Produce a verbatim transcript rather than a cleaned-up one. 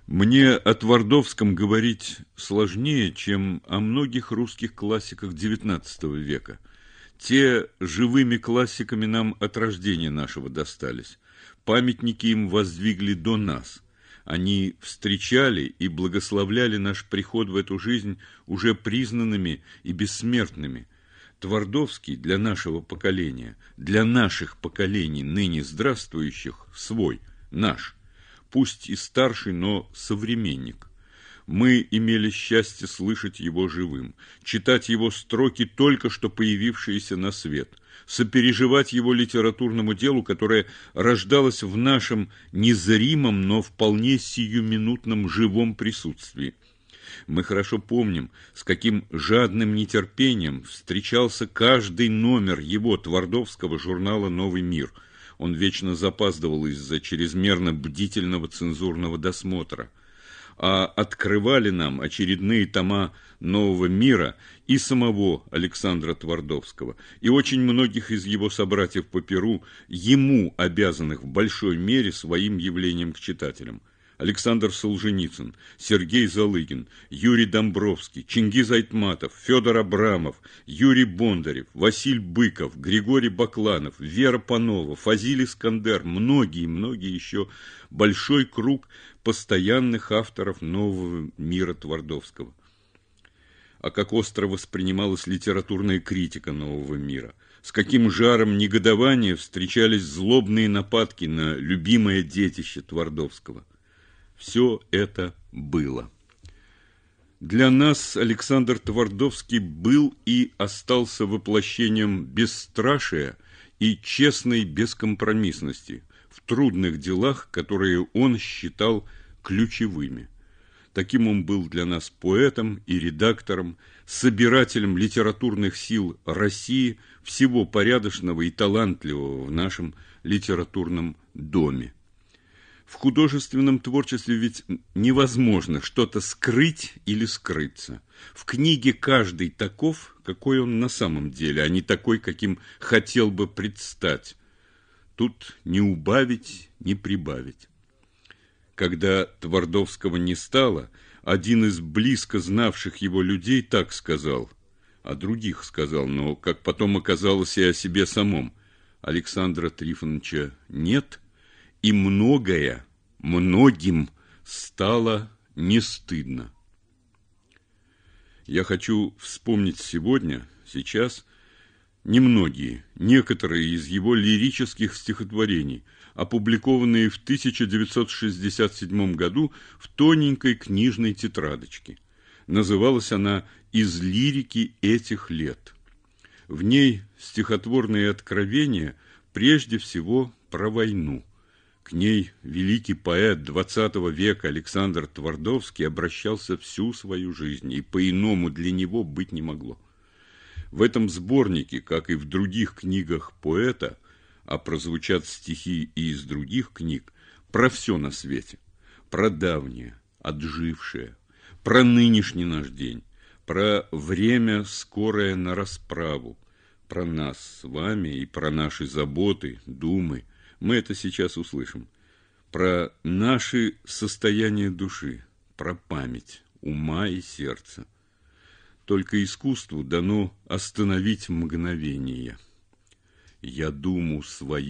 Мне о Твардовском говорить сложнее, чем о многих русских классиках девятнадцатого века. Те живыми классиками нам от рождения нашего достались. Памятники им воздвигли до нас. Они встречали и благословляли наш приход в эту жизнь уже признанными и бессмертными. Твардовский для нашего поколения, для наших поколений, ныне здравствующих, свой, наш. Пусть и старший, но современник. Мы имели счастье слышать его живым, читать его строки, только что появившиеся на свет, сопереживать его литературному делу, которое рождалось в нашем незримом, но вполне сиюминутном живом присутствии. Мы хорошо помним, с каким жадным нетерпением встречался каждый номер его, Твардовского, журнала «Новый мир». Он вечно запаздывал из-за чрезмерно бдительного цензурного досмотра. А открывали нам очередные тома «Нового мира» и самого Александра Твардовского, и очень многих из его собратьев по перу, ему обязанных в большой мере своим явлением к читателям. Александр Солженицын, Сергей Залыгин, Юрий Домбровский, Чингиз Айтматов, Федор Абрамов, Юрий Бондарев, Василь Быков, Григорий Бакланов, Вера Панова, Фазиль Искандер, многие-многие еще, большой круг постоянных авторов «Нового мира» Твардовского. А как остро воспринималась литературная критика «Нового мира», с каким жаром негодования встречались злобные нападки на любимое детище Твардовского. Все это было. Для нас Александр Твардовский был и остался воплощением бесстрашия и честной бескомпромиссности в трудных делах, которые он считал ключевыми. Таким он был для нас поэтом и редактором, собирателем литературных сил России, всего порядочного и талантливого в нашем литературном доме. В художественном творчестве ведь невозможно что-то скрыть или скрыться. В книге каждый таков, какой он на самом деле, а не такой, каким хотел бы предстать. Тут не убавить, не прибавить. Когда Твардовского не стало, один из близко знавших его людей так сказал, о других сказал, но, как потом оказалось, и о себе самом. Александра Трифоновича нет, и многое, многим стало не стыдно. Я хочу вспомнить сегодня, сейчас, немногие, некоторые из его лирических стихотворений, опубликованные в тысяча девятьсот шестьдесят седьмом году в тоненькой книжной тетрадочке. Называлась она «Из лирики этих лет». В ней стихотворные откровения прежде всего про войну. К ней великий поэт двадцатого века Александр Твардовский обращался всю свою жизнь, и по-иному для него быть не могло. В этом сборнике, как и в других книгах поэта, а прозвучат стихи и из других книг, про все на свете, про давнее, отжившее, про нынешний наш день, про время, скорое на расправу, про нас с вами и про наши заботы, думы. Мы это сейчас услышим. Про наши состояния души, про память, ума и сердца. Только искусству дано остановить мгновение. Я думу свою